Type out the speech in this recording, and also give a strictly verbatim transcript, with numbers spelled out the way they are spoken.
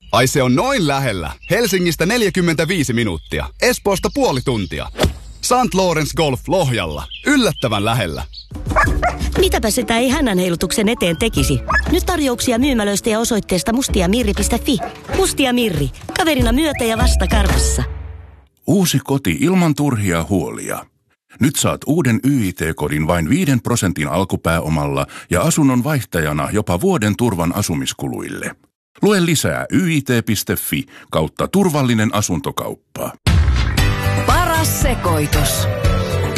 Ai se on noin lähellä. Helsingistä neljäkymmentäviisi minuuttia. Espoosta puoli tuntia. Sankt Lawrence Golf Lohjalla. Yllättävän lähellä. Mitäpä sitä ei hännän heilutuksen eteen tekisi? Nyt tarjouksia myymälöistä ja osoitteesta mustiamirri piste fi. Mustia Mirri. Kaverina myötä ja vasta karvassa. Uusi koti ilman turhia huolia. Nyt saat uuden Y I T-kodin vain viiden prosentin alkupääomalla ja asunnon vaihtajana jopa vuoden turvan asumiskuluille. Lue lisää y i t piste fi kautta turvallinen asuntokauppa. Paras sekoitus.